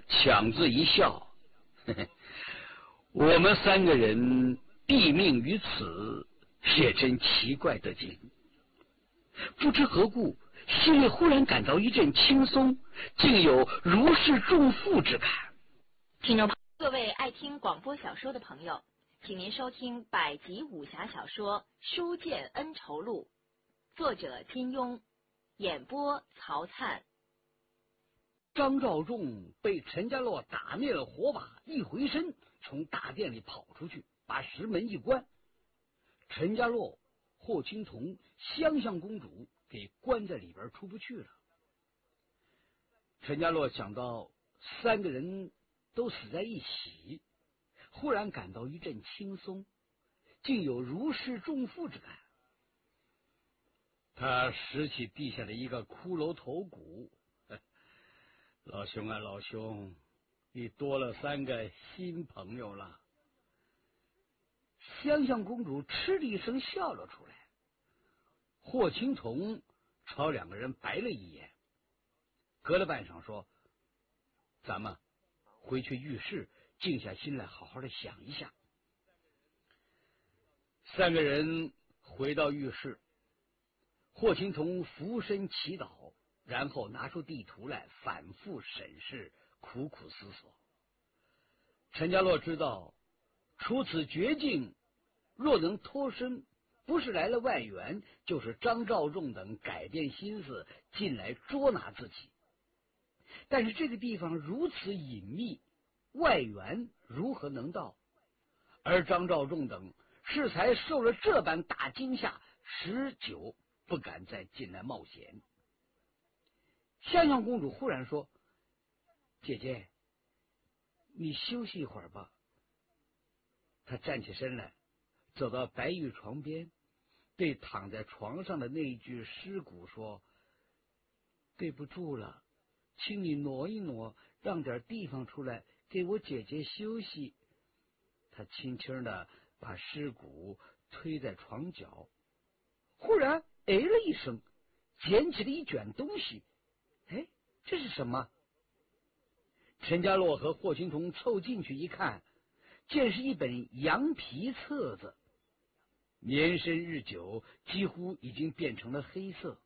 强自一笑，呵呵，我们三个人毙命于此，也真奇怪的紧。不知何故，心里忽然感到一阵轻松，竟有如释重负之感。 听众朋友，各位爱听广播小说的朋友，请您收听百集武侠小说《书剑恩仇录》，作者金庸，演播曹灿。 张召仲被陈家洛打灭了火把，一回身从大殿里跑出去，把石门一关。陈家洛、霍青桐、香香公主给关在里边出不去了。陈家洛想到三个人都死在一起，忽然感到一阵轻松，竟有如释重负之感。他拾起地下的一个骷髅头骨，老兄啊，老兄，你多了三个新朋友了。香香公主嗤的一声笑了出来。霍青桐朝两个人白了一眼，隔了半晌说：“咱们回去浴室，静下心来，好好的想一下。”三个人回到浴室，霍青桐俯身祈祷，然后拿出地图来反复审视，苦苦思索。陈家洛知道，除此绝境，若能脱身，不是来了外援，就是张召仲等改变心思进来捉拿自己。但是这个地方如此隐秘，外援如何能到？而张召仲等适才受了这般大惊吓，实久不敢再进来冒险。香香公主忽然说：“姐姐，你休息一会儿吧。”她站起身来，走到白玉床边，对躺在床上的那一具尸骨说：“对不住了，请你挪一挪，让点地方出来给我姐姐休息。”他轻轻的把尸骨推在床角，忽然哎了一声，捡起了一卷东西。哎，这是什么？陈家洛和霍青桐凑进去一看，见是一本羊皮册子，年深日久，几乎已经变成了黑色。